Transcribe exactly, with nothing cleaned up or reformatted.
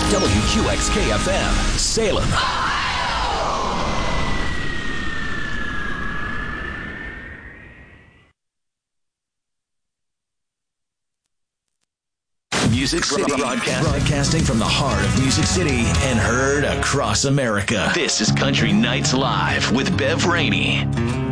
W Q X K F M, Salem. Music City, broadcasting. broadcasting from the heart of Music City and heard across America. This is Country Nights Live with Bev Rainey.